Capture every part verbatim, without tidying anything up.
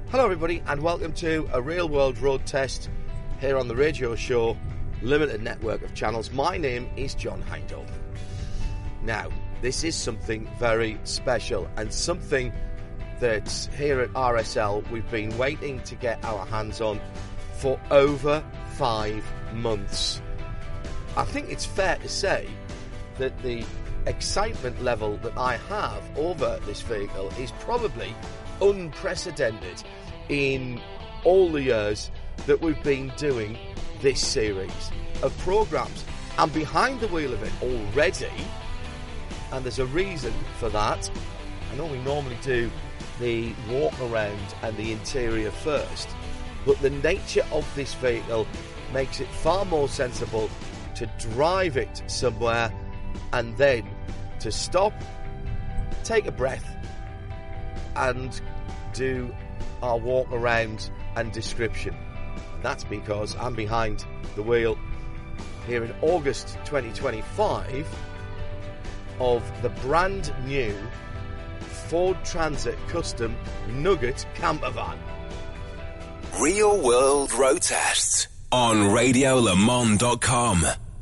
Hello everybody and welcome to a real world road test here on the radio show Limited Network of Channels. My name is John Heindel. Now, this is something very special and something that here at R S L we've been waiting to get our hands on for over five months. I think it's fair to say that the excitement level that I have over this vehicle is probably unprecedented in all the years that we've been doing this series of programmes. I'm behind the wheel of it already, and there's a reason for that. I know we normally do the walk around and the interior first, but the nature of this vehicle makes it far more sensible to drive it somewhere and then to stop, take a breath and do our walk around and description. That's because I'm behind the wheel here in August twenty twenty-five of the brand new Ford Transit Custom Nugget camper van. Real World Road Tests on radio le mans dot com.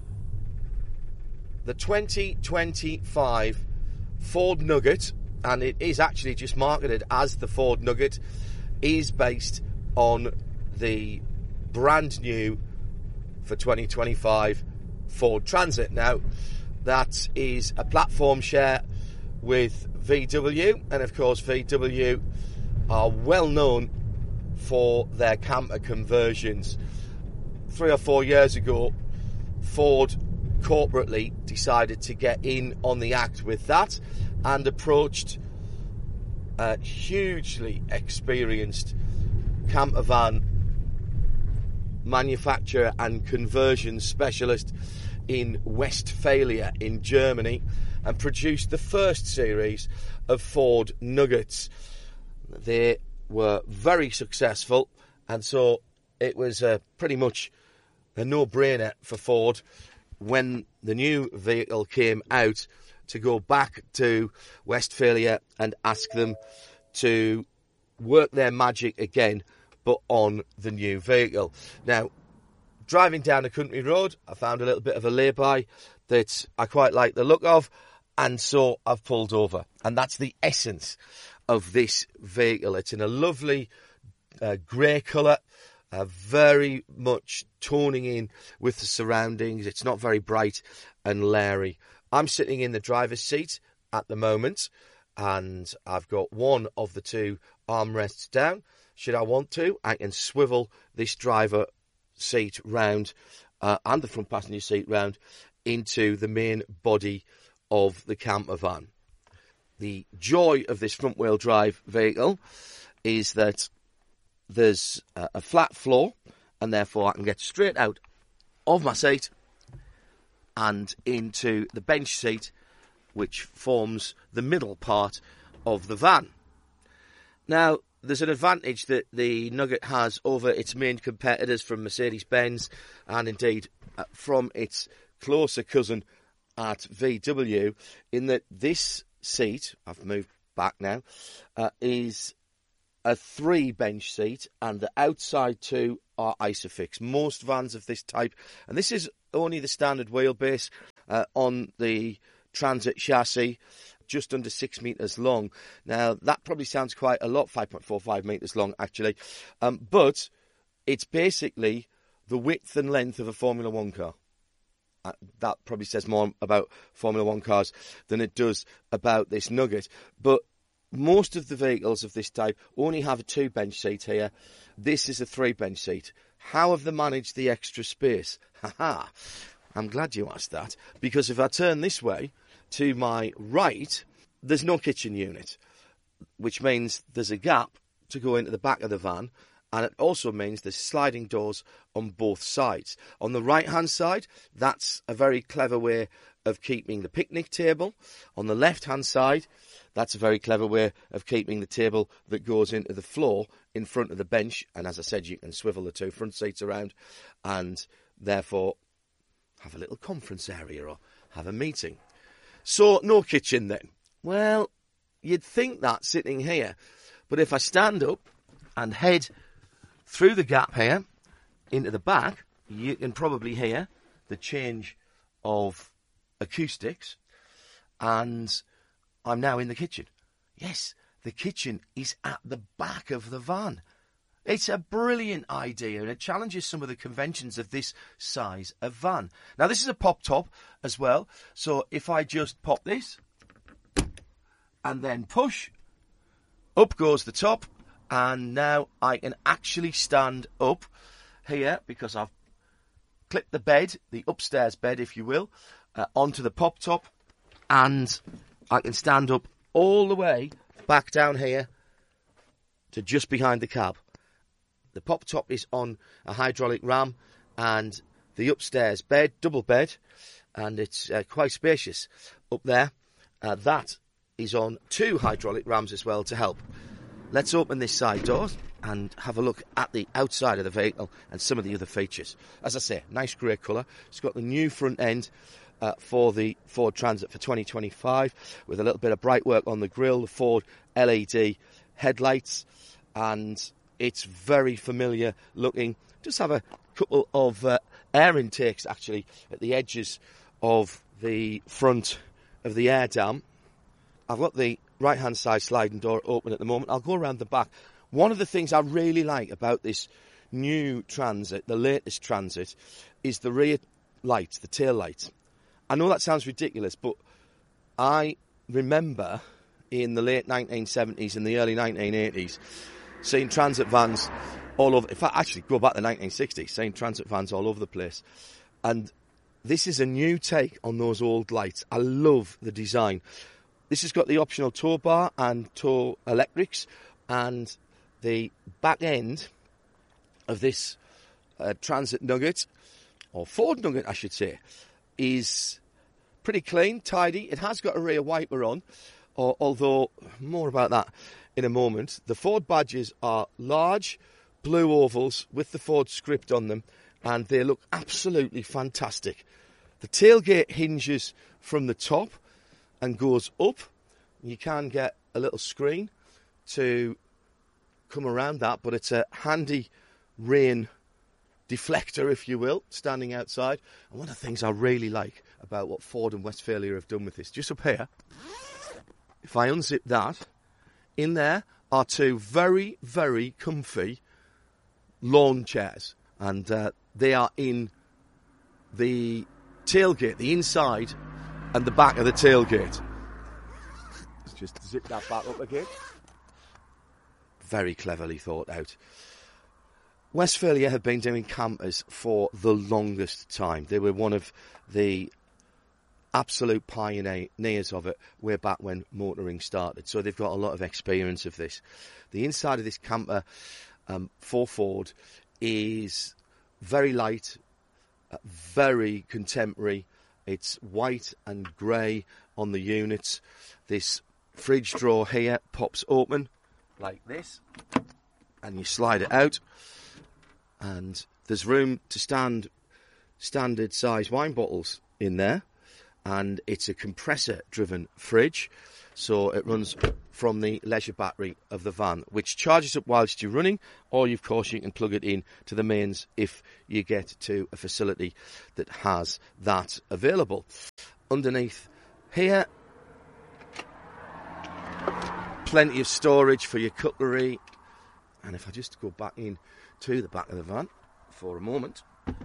The twenty twenty-five Ford Nugget, and it is actually just marketed as the Ford Nugget, is based on the brand new for twenty twenty-five Ford Transit. Now, that is a platform share with V W, and of course V W are well known for their camper conversions. Three or four years ago, Ford corporately decided to get in on the act with that and approached a hugely experienced camper van manufacturer and conversion specialist in Westphalia in Germany and produced the first series of Ford Nuggets. They were very successful, and so it was uh, pretty much a no-brainer for Ford when the new vehicle came out to go back to Westphalia and ask them to work their magic again, but on the new vehicle. Now, driving down a country road, I found a little bit of a lay-by that I quite like the look of, and so I've pulled over. And that's the essence of this vehicle. It's in a lovely uh, grey colour, uh, very much toning in with the surroundings. It's not very bright and leery. I'm sitting in the driver's seat at the moment, and I've got one of the two armrests down. Should I want to, I can swivel this driver seat round uh, and the front passenger seat round into the main body of the camper van. The joy of this front-wheel drive vehicle is that there's a, a flat floor, and therefore I can get straight out of my seat and into the bench seat, which forms the middle part of the van. Now, there's an advantage that the Nugget has over its main competitors from Mercedes-Benz and indeed uh, from its closer cousin at V W, in that this seat, I've moved back now, uh, is a three bench seat and the outside two are Isofix. Most vans of this type, and this is only the standard wheelbase uh, on the Transit chassis, just under six metres long. Now, that probably sounds quite a lot, five point four five metres long, actually. Um, but it's basically the width and length of a Formula One car. Uh, that probably says more about Formula One cars than it does about this Nugget. But most of the vehicles of this type only have a two-bench seat here. This is a three-bench seat. How have they managed the extra space? Ha-ha. I'm glad you asked that, because if I turn this way, to my right, there's no kitchen unit, which means there's a gap to go into the back of the van, and it also means there's sliding doors on both sides. On the right-hand side, that's a very clever way of keeping the picnic table. On the left-hand side, that's a very clever way of keeping the table that goes into the floor in front of the bench, and as I said, you can swivel the two front seats around and therefore have a little conference area or have a meeting. So, no kitchen then. Well, you'd think that sitting here, but if I stand up and head through the gap here into the back, you can probably hear the change of acoustics, and I'm now in the kitchen. Yes, the kitchen is at the back of the van. It's a brilliant idea, and it challenges some of the conventions of this size of van. Now, this is a pop top as well, so if I just pop this and then push, up goes the top, and now I can actually stand up here because I've clipped the bed, the upstairs bed, if you will, uh, onto the pop top, and I can stand up all the way back down here to just behind the cab. The pop top is on a hydraulic ram, and the upstairs bed, double bed, and it's uh, quite spacious up there. Uh, that is on two hydraulic rams as well to help. Let's open this side door and have a look at the outside of the vehicle and some of the other features. As I say, nice grey colour. It's got the new front end uh, for the Ford Transit for twenty twenty-five with a little bit of bright work on the grille, the Ford L E D headlights, and it's very familiar looking. Just have a couple of uh, air intakes actually at the edges of the front of the air dam. I've got the right hand side sliding door open at the moment. I'll go around the back. One of the things I really like about this new Transit, the latest Transit, is the rear lights, the tail lights. I know that sounds ridiculous, but I remember in the late nineteen seventies and the early nineteen eighties seeing Transit vans all over. In fact, actually, go back to the nineteen sixties, seeing Transit vans all over the place. And this is a new take on those old lights. I love the design. This has got the optional tow bar and tow electrics, and the back end of this uh, Transit Nugget, or Ford Nugget, I should say, is pretty clean, tidy. It has got a rear wiper on, or, although more about that in a moment. The Ford badges are large blue ovals with the Ford script on them, and they look absolutely fantastic. The tailgate hinges from the top and goes up. You can get a little screen to come around that, but it's a handy rain deflector, if you will, standing outside. And one of the things I really like about what Ford and Westphalia have done with this, just up here, if I unzip that, in there are two very, very comfy lawn chairs, and uh, they are in the tailgate, the inside and the back of the tailgate. Let's just zip that back up again. Very cleverly thought out. Westphalia have been doing campers for the longest time. They were one of the absolute pioneers of it way back when motoring started. So they've got a lot of experience of this. The inside of this camper um, for Ford is very light, uh, very contemporary. It's white and grey on the units. This fridge drawer here pops open like this, and you slide it out, and there's room to stand standard size wine bottles in there, and it's a compressor driven fridge, so it runs from the leisure battery of the van, which charges up whilst you're running, or of course you can plug it in to the mains if you get to a facility that has that available. Underneath here, plenty of storage for your cutlery. And if I just go back in to the back of the van for a moment,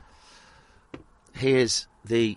here's the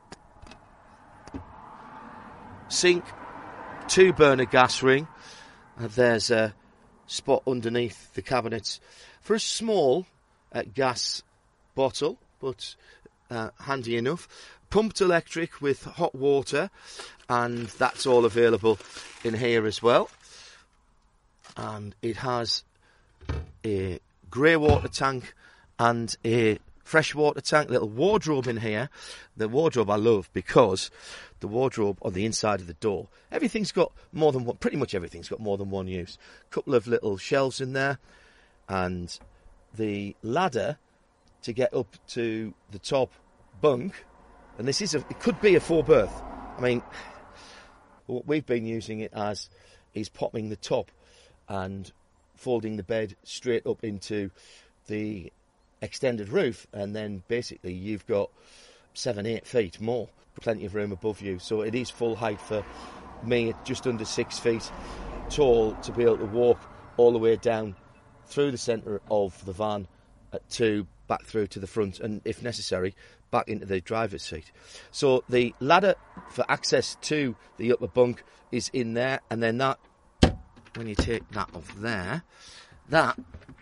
sink, two burner gas ring, and there's a spot underneath the cabinets for a small uh, gas bottle, but uh, handy enough. Pumped electric with hot water, and that's all available in here as well. And it has a grey water tank and a fresh water tank, little wardrobe in here. The wardrobe I love because the wardrobe on the inside of the door, everything's got more than one, pretty much everything's got more than one use. A couple of little shelves in there, and the ladder to get up to the top bunk. And this is a, it could be a four berth. I mean, what we've been using it as is popping the top and folding the bed straight up into the extended roof, and then basically you've got seven, eight feet more, plenty of room above you. So it is full height for me at just under six feet tall to be able to walk all the way down through the centre of the van to back through to the front, and if necessary back into the driver's seat. So the ladder for access to the upper bunk is in there, and then that, when you take that off there, that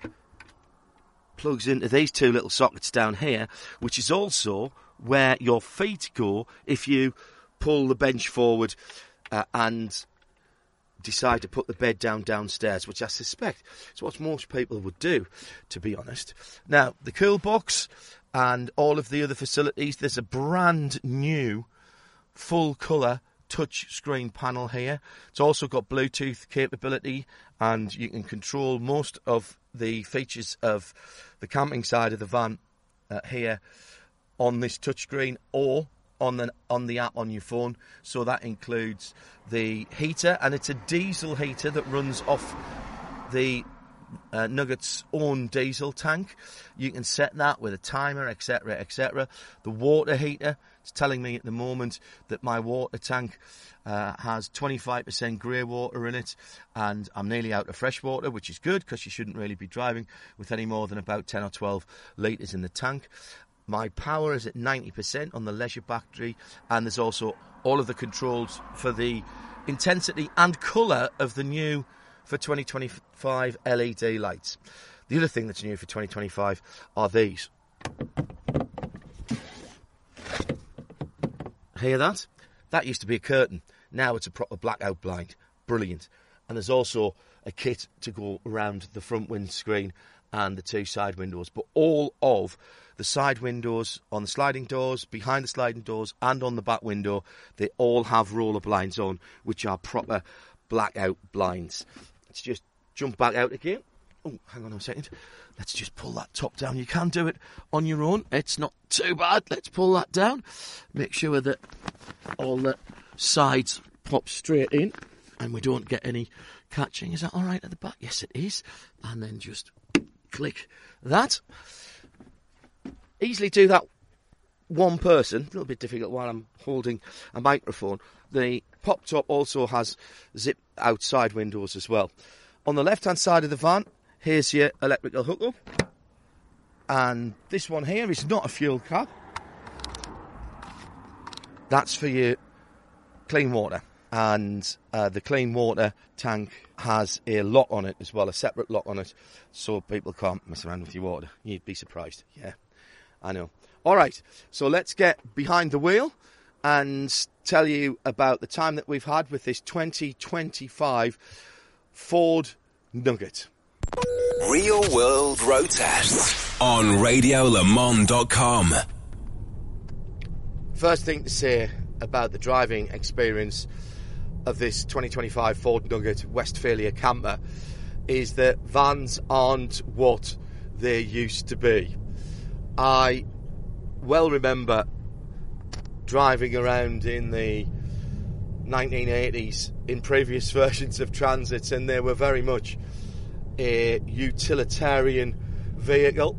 plugs into these two little sockets down here, which is also where your feet go if you pull the bench forward uh, and decide to put the bed down downstairs, which I suspect is what most people would do, to be honest. Now, the cool box and all of the other facilities, there's a brand new full colour touch screen panel here. It's also got Bluetooth capability, and you can control most of the features of the camping side of the van uh, here on this touchscreen or on the on the app on your phone. So that includes the heater, and it's a diesel heater that runs off the uh, Nugget's own diesel tank. You can set that with a timer, etc, etc. The water heater, it's telling me at the moment that my water tank uh, has twenty-five percent grey water in it, and I'm nearly out of fresh water, which is good because you shouldn't really be driving with any more than about ten or twelve litres in the tank. My power is at ninety percent on the leisure battery, and there's also all of the controls for the intensity and colour of the new for twenty twenty-five L E D lights. The other thing that's new for twenty twenty-five are these. Hear that? That used to be a curtain. Now it's a proper blackout blind. Brilliant. And there's also a kit to go around the front windscreen and the two side windows. But all of the side windows on the sliding doors, behind the sliding doors, and on the back window, they all have roller blinds on, which are proper blackout blinds. Let's just jump back out again. Oh, hang on a second. Let's just pull that top down. You can do it on your own. It's not too bad. Let's pull that down. Make sure that all the sides pop straight in and we don't get any catching. Is that all right at the back? Yes, it is. And then just click that. Easily do that one person. A little bit difficult while I'm holding a microphone. The pop top also has zip outside windows as well. On the left hand side of the van, here's your electrical hookup. And this one here is not a fuel cap. That's for your clean water. And uh, the clean water tank has a lock on it as well, a separate lock on it, so people can't mess around with your water. You'd be surprised. Yeah, I know. All right, so let's get behind the wheel and tell you about the time that we've had with this twenty twenty-five Ford Nugget. Real World Road Tests on radio le mans dot com. First thing to say about the driving experience of this twenty twenty-five Ford Nugget Westphalia camper is that vans aren't what they used to be. I well remember driving around in the nineteen eighties in previous versions of Transits, and they were very much a utilitarian vehicle,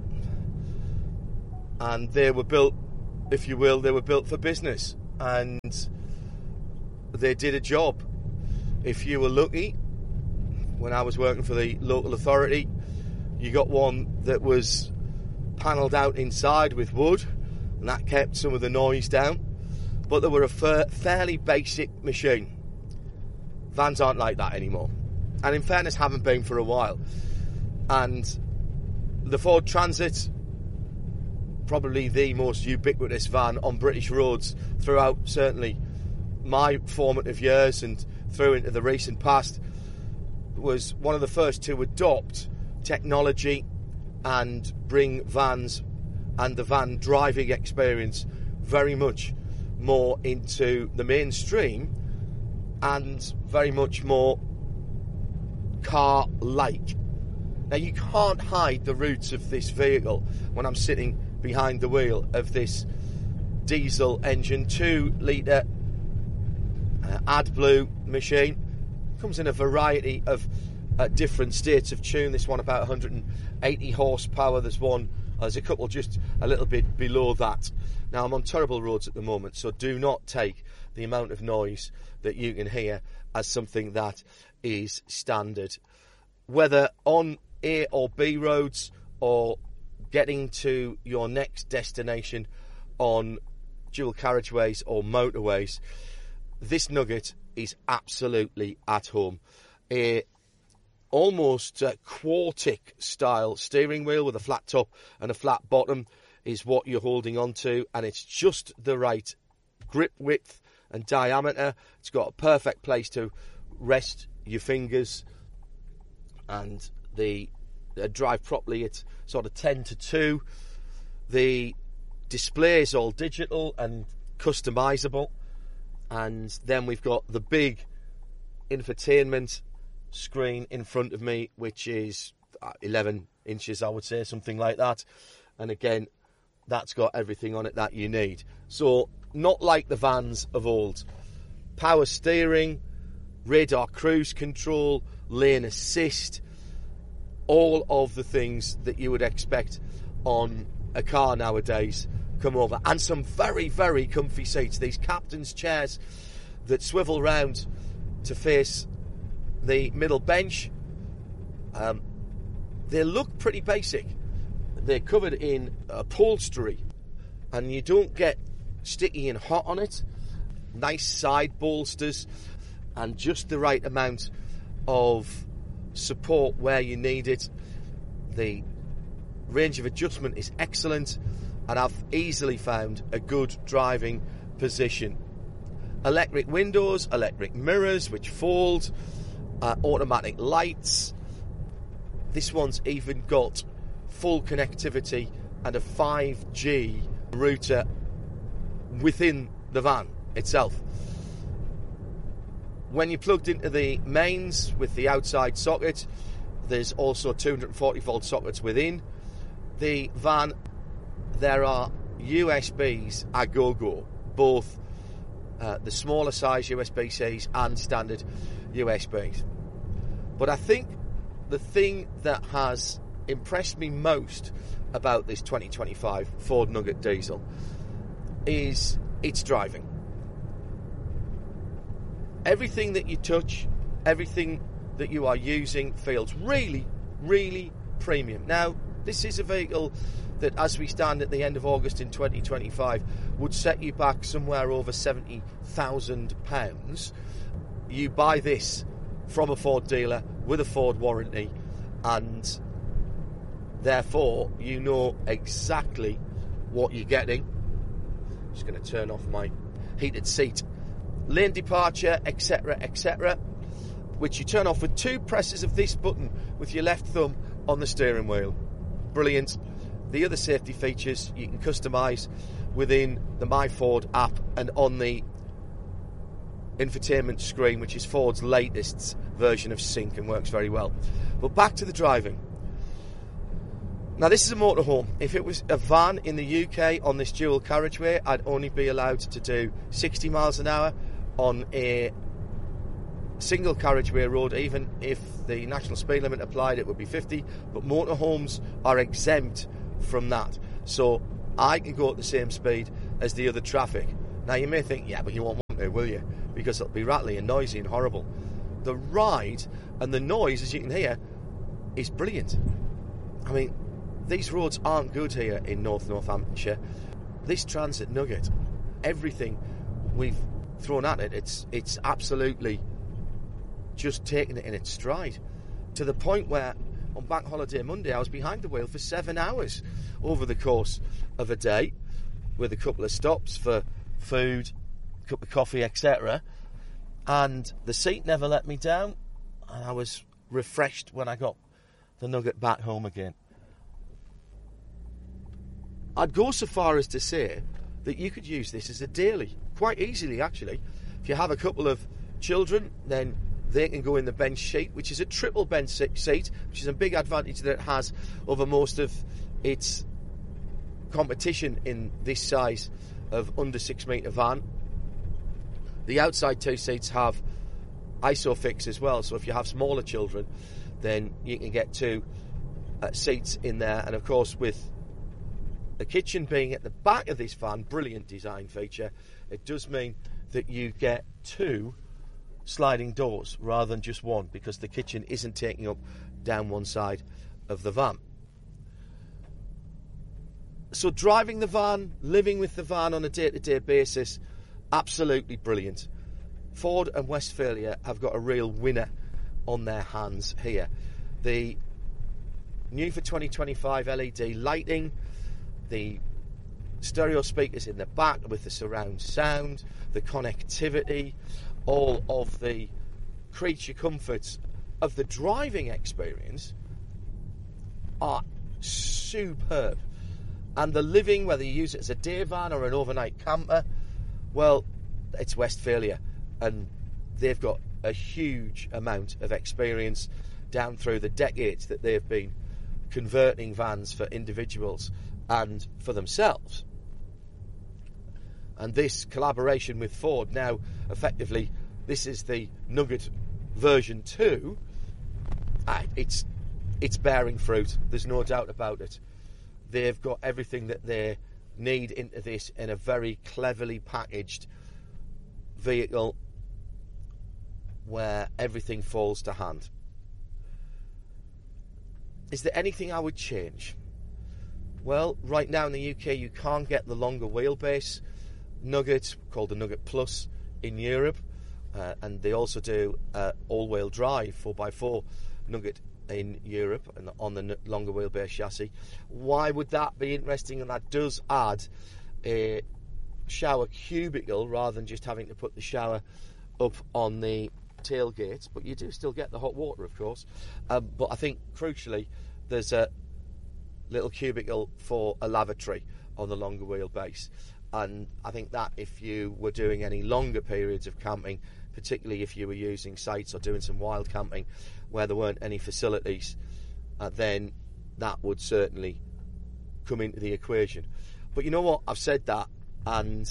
and they were built, if you will, they were built for business, and they did a job. If you were lucky, when I was working for the local authority, you got one that was panelled out inside with wood, and that kept some of the noise down, but they were a fa- fairly basic machine. Vans aren't like that anymore, and in fairness haven't been for a while. And the Ford Transit, probably the most ubiquitous van on British roads throughout certainly my formative years and through into the recent past, was one of the first to adopt technology and bring vans and the van driving experience very much more into the mainstream and very much more car-like. Now, you can't hide the roots of this vehicle when I'm sitting behind the wheel of this diesel engine, two litre uh, AdBlue machine. Comes in a variety of at different states of tune. This one about one hundred eighty horsepower. There's one, there's a couple just a little bit below that. Now, I'm on terrible roads at the moment, so do not take the amount of noise that you can hear as something that is standard. Whether on A or B roads or getting to your next destination on dual carriageways or motorways, this Nugget is absolutely at home. A almost uh, Quartic style steering wheel with a flat top and a flat bottom is what you're holding on to, and it's just the right grip width and diameter. It's got a perfect place to rest your fingers, and the uh, drive properly. It's sort of ten to two. The display is all digital and customizable, and then we've got the big infotainment screen in front of me, which is eleven inches, I would say, something like that. And again, that's got everything on it that you need. So not like the vans of old. Power steering, radar cruise control, lane assist, all of the things that you would expect on a car nowadays come over. And some very, very comfy seats. These captain's chairs that swivel round to face the middle bench. Um, they look pretty basic. They're covered in upholstery, and you don't get sticky and hot on it. Nice side bolsters, and just the right amount of support where you need it. The range of adjustment is excellent, and I've easily found a good driving position. Electric windows, electric mirrors which fold, uh, automatic lights. This one's even got full connectivity and a five G router within the van itself. When you're plugged into the mains with the outside socket, there's also two hundred forty volt sockets within the van. There are U S Bs a go-go, both uh, the smaller size U S B Cs and standard U S Bs. But I think the thing that has impressed me most about this twenty twenty-five Ford Nugget diesel is its driving. Everything that you touch, everything that you are using feels really, really premium. Now, this is a vehicle that, as we stand at the end of August in twenty twenty-five, would set you back somewhere over seventy thousand pounds. You buy this from a Ford dealer with a Ford warranty, and therefore you know exactly what you're getting. I'm just going to turn off my heated seat. Lane departure, etc, et cetera, which you turn off with two presses of this button with your left thumb on the steering wheel. Brilliant. The other safety features you can customise within the MyFord app and on the infotainment screen, which is Ford's latest version of Sync and works very well. But back to the driving. Now, this is a motorhome. If it was a van in the U K on this dual carriageway, I'd only be allowed to do sixty miles an hour. On a single carriageway road, even if the national speed limit applied, it would be fifty. But motorhomes are exempt from that. So I can go at the same speed as the other traffic. Now, you may think, yeah, but you won't want to, will you? Because it'll be rattly and noisy and horrible. The ride and the noise, as you can hear, is brilliant. I mean, these roads aren't good here in North Northamptonshire. This Transit Nugget, everything we've thrown at it, it's it's absolutely just taking it in its stride, to the point where on Bank Holiday Monday I was behind the wheel for seven hours over the course of a day, with a couple of stops for food, a cup of coffee, et cetera. And the seat never let me down, and I was refreshed when I got the Nugget back home again. I'd go so far as to say that you could use this as a daily, quite easily actually. If you have a couple of children, then they can go in the bench seat, which is a triple bench seat, which is a big advantage that it has over most of its competition in this size of under six metre van. The outside two seats have ISOFIX as well, so if you have smaller children, then you can get two uh, seats in there. And of course, with the kitchen being at the back of this van, brilliant design feature, it does mean that you get two sliding doors rather than just one, because the kitchen isn't taking up down one side of the van. So driving the van, living with the van on a day-to-day basis, absolutely brilliant. Ford and Westphalia have got a real winner on their hands here. The new for twenty twenty-five L E D lighting, the stereo speakers in the back with the surround sound, the connectivity, all of the creature comforts of the driving experience are superb. And the living, whether you use it as a day van or an overnight camper, well, it's Westphalia. And they've got a huge amount of experience down through the decades that they've been converting vans for individuals and for themselves. And this collaboration with Ford, now effectively, this is the Nugget version two, it's, it's bearing fruit. There's no doubt about it. They've got everything that they need into this in a very cleverly packaged vehicle where everything falls to hand. Is there anything I would change? Well, right now in the U K you can't get the longer wheelbase Nugget, called the Nugget Plus, in Europe, uh, and they also do uh, all-wheel drive four by four Nugget in Europe and on the longer wheelbase chassis. Why would that be interesting? And that does add a shower cubicle rather than just having to put the shower up on the tailgate, but you do still get the hot water, of course. Um, but I think crucially there's a little cubicle for a lavatory on the longer wheelbase, and I think that if you were doing any longer periods of camping, particularly if you were using sites or doing some wild camping where there weren't any facilities, uh, then that would certainly come into the equation. But you know what? I've said that, and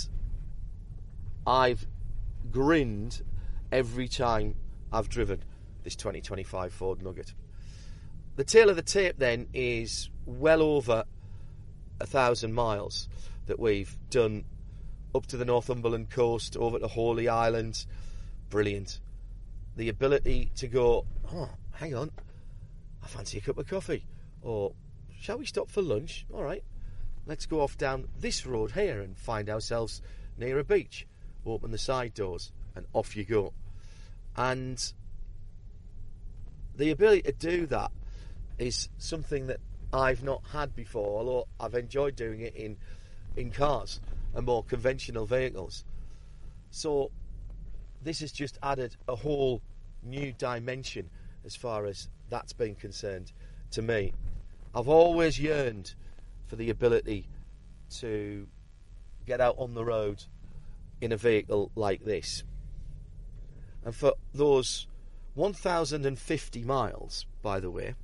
I've grinned every time I've driven this twenty twenty-five Ford Nugget. The tail of the tape then is well over a thousand miles that we've done up to the Northumberland coast, over to Holy Island. Brilliant. The ability to go, oh, hang on, I fancy a cup of coffee. Or, shall we stop for lunch? All right, let's go off down this road here and find ourselves near a beach. Open the side doors and off you go. And the ability to do that is something that I've not had before, although I've enjoyed doing it in, in cars and more conventional vehicles. So this has just added a whole new dimension as far as that's been concerned to me. I've always yearned for the ability to get out on the road in a vehicle like this. And for those one thousand fifty miles, by the way,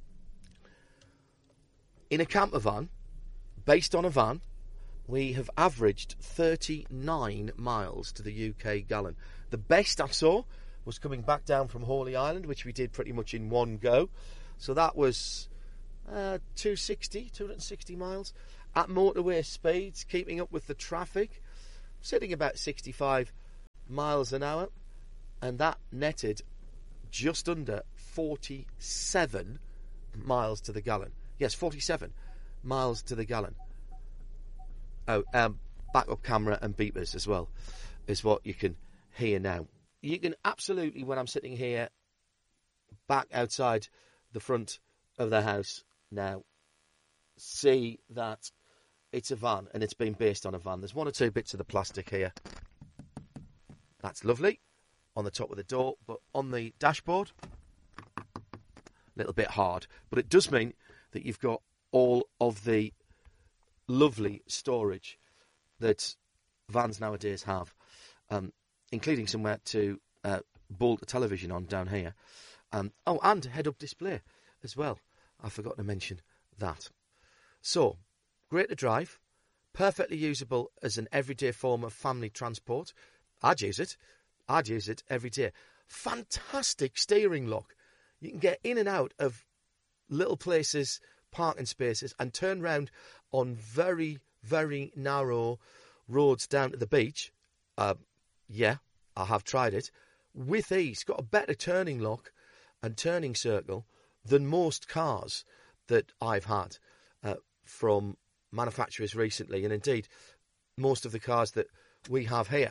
in a camper van, based on a van, we have averaged thirty-nine miles to the U K gallon. The best I saw was coming back down from Holy Island, which we did pretty much in one go. So that was uh, two sixty, two sixty miles at motorway speeds, keeping up with the traffic, sitting about sixty-five miles an hour, and that netted just under forty-seven miles to the gallon. Yes, forty-seven miles to the gallon. Oh, um, backup camera and beepers as well is what you can hear now. You can absolutely, when I'm sitting here back outside the front of the house now, see that it's a van and it's been based on a van. There's one or two bits of the plastic here. That's lovely on the top of the door, but on the dashboard, a little bit hard. But it does mean that you've got all of the lovely storage that vans nowadays have, um, including somewhere to uh, bolt a television on down here. Um, oh, and head-up display as well. I forgot to mention that. So, great to drive, perfectly usable as an everyday form of family transport. I'd use it. I'd use it every day. Fantastic steering lock. You can get in and out of little places, parking spaces, and turn round on very, very narrow roads down to the beach. Uh, yeah, I have tried it. With ease, got a better turning lock and turning circle than most cars that I've had uh, from manufacturers recently, and indeed most of the cars that we have here.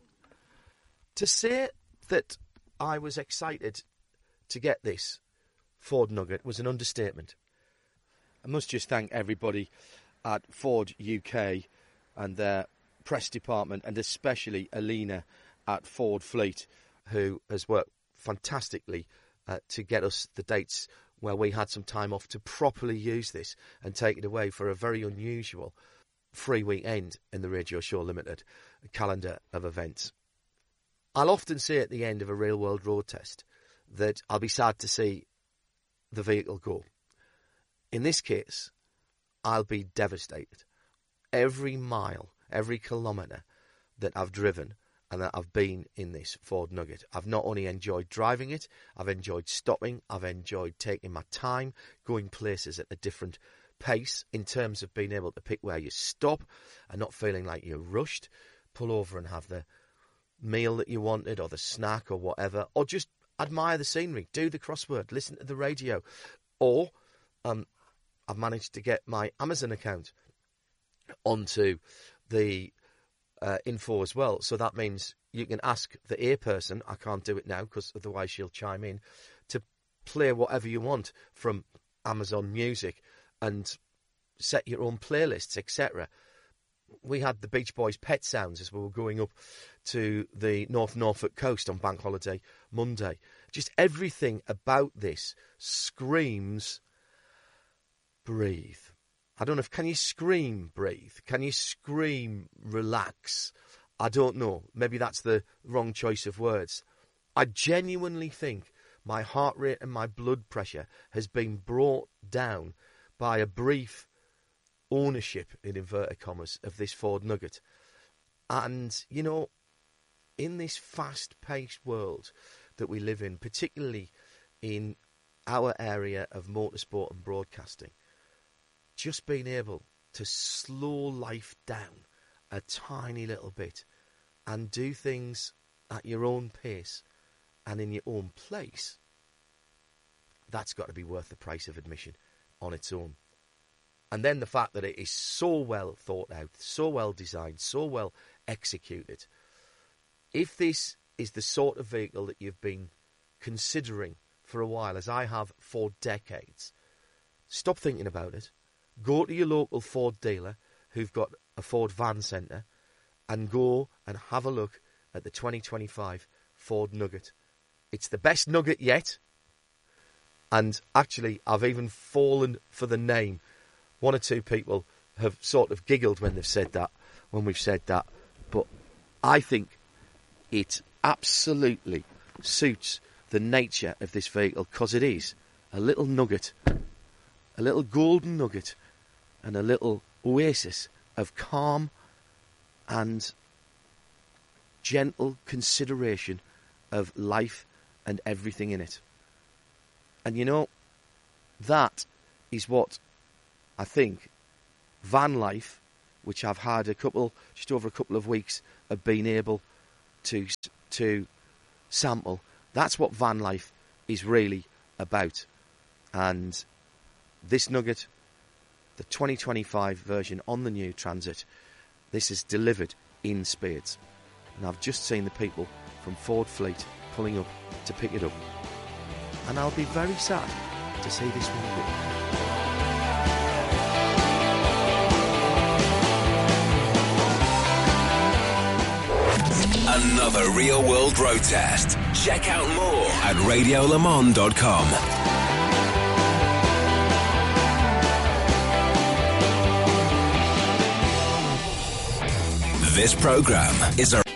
To say that I was excited to get this Ford Nugget was an understatement. I must just thank everybody at Ford U K and their press department, and especially Alina at Ford Fleet, who has worked fantastically uh, to get us the dates where we had some time off to properly use this and take it away for a very unusual free weekend in the Radio Show Limited calendar of events. I'll often say at the end of a real-world road test that I'll be sad to see the vehicle go. In this case, I'll be devastated. Every mile, every kilometre that I've driven and that I've been in this Ford Nugget, I've not only enjoyed driving it, I've enjoyed stopping, I've enjoyed taking my time, going places at a different pace in terms of being able to pick where you stop and not feeling like you're rushed, pull over and have the meal that you wanted or the snack or whatever, or just admire the scenery, do the crossword, listen to the radio. Or um, I've managed to get my Amazon account onto the uh, info as well. So that means you can ask the A person, I can't do it now because otherwise she'll chime in, to play whatever you want from Amazon Music and set your own playlists, et cetera. We had the Beach Boys' Pet Sounds as we were going up to the North Norfolk coast on Bank Holiday Monday. Just everything about this screams breathe. I don't know if, can you scream breathe? Can you scream relax? I don't know. Maybe that's the wrong choice of words. I genuinely think my heart rate and my blood pressure has been brought down by a brief ownership, in inverted commas, of this Ford Nugget. And, you know, in this fast-paced world that we live in, particularly in our area of motorsport and broadcasting, just being able to slow life down a tiny little bit and do things at your own pace and in your own place, that's got to be worth the price of admission on its own. And then the fact that it is so well thought out, so well designed, so well executed. If this is the sort of vehicle that you've been considering for a while, as I have for decades, stop thinking about it. Go to your local Ford dealer who've got a Ford van centre and go and have a look at the twenty twenty-five Ford Nugget. It's the best Nugget yet. And actually, I've even fallen for the name. One or two people have sort of giggled when they've said that, when we've said that. But I think it absolutely suits the nature of this vehicle, because it is a little nugget, a little golden nugget, and a little oasis of calm and gentle consideration of life and everything in it. And you know, that is what I think van life, which I've had a couple, just over a couple of weeks of being able to to sample, that's what van life is really about. And this Nugget, the twenty twenty-five version on the new Transit, this is delivered in spades. And I've just seen the people from Ford Fleet pulling up to pick it up. And I'll be very sad to see this one go. Another Real World Road Test. Check out more at radio le mans dot com. This program is a